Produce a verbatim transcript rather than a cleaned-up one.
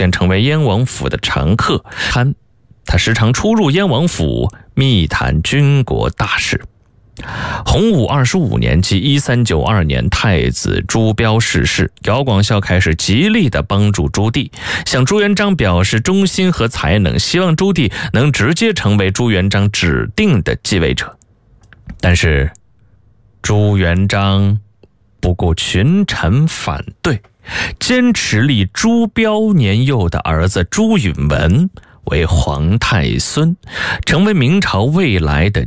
渐成为燕王府的常客。他他时常出入燕王府，密谈军国大事。洪武二十五年，即一三九二年，太子朱标逝世，姚广孝开始极力地帮助朱棣，向朱元璋表示忠心和才能，希望朱棣能直接成为朱元璋指定的继位者。但是朱元璋不顾群臣反对，坚持立朱标年幼的儿子朱允文为皇太孙，成为明朝未来的